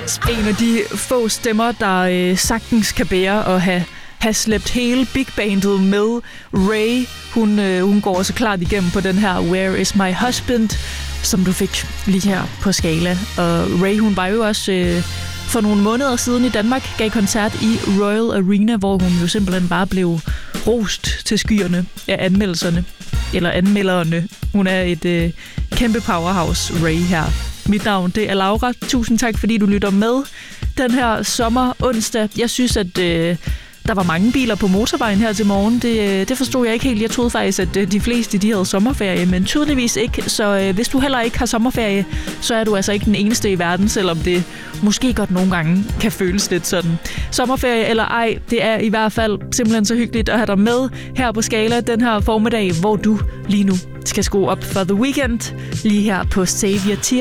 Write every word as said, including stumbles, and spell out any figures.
En af de få stemmer, der øh, sagtens kan bære at have, have slæbt hele big bandet med. Ray, hun, øh, hun går også klart igennem på den her Where is my husband, som du fik lige her på Skala. Og Ray, hun var jo også øh, for nogle måneder siden i Danmark, gav koncert i Royal Arena, hvor hun jo simpelthen bare blev rost til skyerne af anmeldelserne. Eller anmelderne. Hun er et øh, kæmpe powerhouse, Ray her. Mit navn, det er Laura. Tusind tak, fordi du lytter med den her sommer onsdag. Jeg synes, at øh, der var mange biler på motorvejen her til morgen. Det, det forstod jeg ikke helt. Jeg troede faktisk, at de fleste de havde sommerferie, men tydeligvis ikke. Så øh, hvis du heller ikke har sommerferie, så er du altså ikke den eneste i verden, selvom det måske godt nogle gange kan føles lidt sådan. Sommerferie eller ej, det er i hvert fald simpelthen så hyggeligt at have dig med her på Skala den her formiddag, hvor du lige nu skal skrue op for The Weeknd, lige her på Save Your Tears.